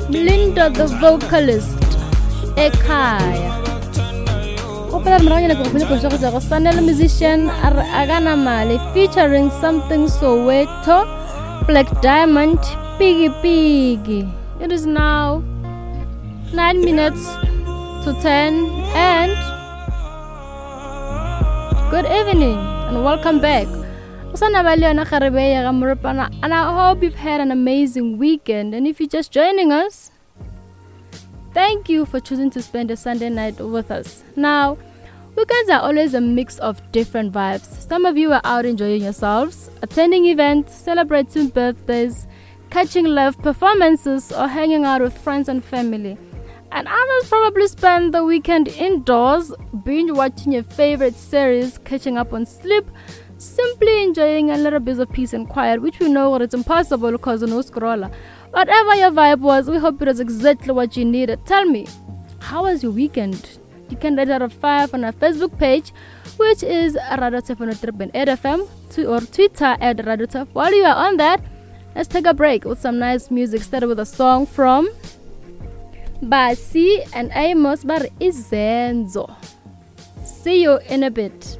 Linda the vocalist ekhaya Opera mranya ko phile ko go sanela musician agana mali featuring something Soweto Black Diamond Piggy Piggy. It is now 9 minutes to 10 and good evening and welcome back. And I hope you've had an amazing weekend, and if you're just joining us, thank you for choosing to spend a Sunday night with us. Now, weekends are always a mix of different vibes. Some of you are out enjoying yourselves, attending events, celebrating birthdays, catching live performances, or hanging out with friends and family. And others probably spend the weekend indoors, binge watching your favorite series, catching up on sleep, simply enjoying a little bit of peace and quiet, which we know it's impossible because of no scroller. Whatever your vibe was, we hope it was exactly what you needed. Tell me, how was your weekend? You can rate out of 5 on our Facebook page, which is Radio7.8FM, or Twitter at Radio7. While you are on that, let's take a break with some nice music. Started with a song from Basi and Amos Bar Izenzo. See you in a bit.